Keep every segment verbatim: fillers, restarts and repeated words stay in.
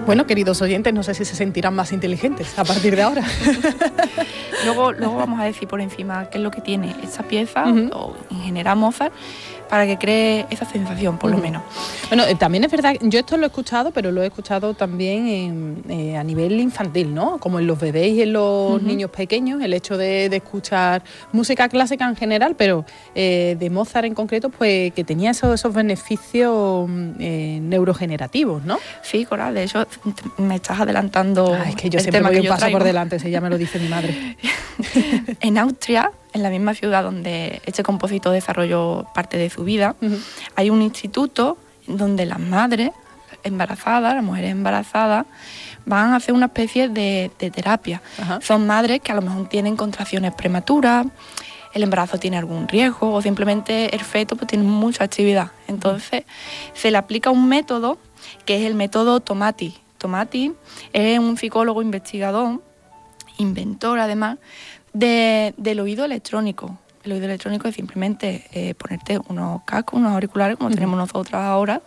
Bueno, queridos oyentes, no sé si se sentirán más inteligentes a partir de ahora. luego, luego vamos a decir por encima qué es lo que tiene esta pieza, uh-huh. o en general Mozart, para que cree esa sensación, por uh-huh. lo menos. Bueno, eh, también es verdad, yo esto lo he escuchado, pero lo he escuchado también en, eh, a nivel infantil, ¿no? Como en los bebés y en los uh-huh. niños pequeños, el hecho de, de escuchar música clásica en general, pero eh, de Mozart en concreto, pues que tenía esos, esos beneficios eh, neurogenerativos, ¿no? Sí, Cora, de hecho me estás adelantando. Ah, es que yo siempre voy un paso por delante, si ya me lo dice mi madre. En Austria, en la misma ciudad donde este compositor desarrolló parte de su vida, uh-huh. hay un instituto donde las madres embarazadas, las mujeres embarazadas, van a hacer una especie de, de terapia. Uh-huh. Son madres que a lo mejor tienen contracciones prematuras, el embarazo tiene algún riesgo o simplemente el feto pues, tiene mucha actividad. Entonces uh-huh. se le aplica un método que es el método Tomati. Tomati es un psicólogo investigador, inventor además, de, del oído electrónico. El oído electrónico es simplemente eh, ponerte unos cascos, unos auriculares, como uh-huh. tenemos nosotros ahora,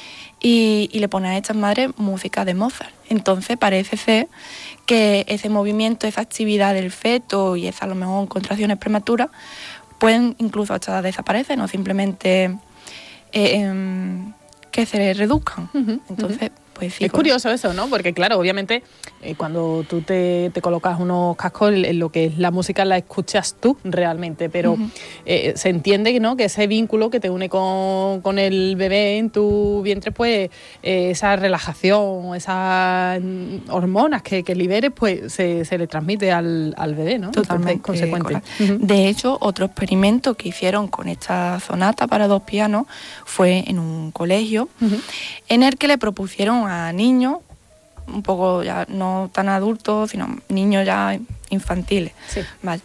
y, y le pones a estas madres música de Mozart. Entonces parece ser que ese movimiento, esa actividad del feto y esa a lo mejor contracciones prematuras pueden incluso hasta desaparecer, no simplemente eh, eh, que se reduzcan. Uh-huh. Entonces, uh-huh. pues sí. Es curioso eso, ¿no? Porque claro, obviamente eh, cuando tú te, te colocas unos cascos, en lo que es la música la escuchas tú realmente, pero uh-huh. eh, se entiende, ¿no?, que ese vínculo que te une con, con el bebé en tu vientre, pues eh, esa relajación, esas hormonas que, que liberes, pues se, se le transmite al, al bebé, ¿no? Totalmente. Entonces, consecuente. Uh-huh. De hecho, otro experimento que hicieron con esta sonata para dos pianos fue en un colegio, uh-huh. en el que le propusieron a niños, un poco ya no tan adultos, sino niños ya infantiles, sí. ¿vale?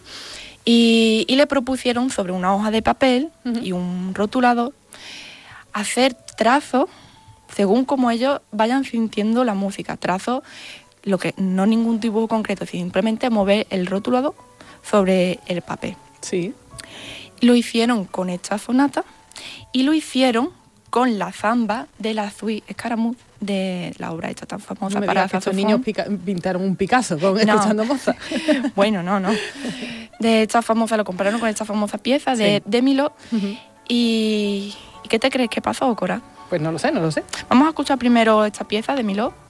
Y, y le propusieron sobre una hoja de papel uh-huh. y un rotulador hacer trazos según como ellos vayan sintiendo la música, trazos, lo que no ningún dibujo concreto, simplemente mover el rotulador sobre el papel. Sí. Lo hicieron con esta sonata y lo hicieron con la zamba de la Suite Scaramouche, de la obra esta tan famosa no para que estos niños pica, pintaron un Picasso con, no. escuchando Mozart. Bueno, no, no. De esta famosa, lo compararon con esta famosa pieza de, sí. de Milhaud. Uh-huh. Y, ¿y qué te crees que pasó, Cora? Pues no lo sé, no lo sé. Vamos a escuchar primero esta pieza de Milhaud.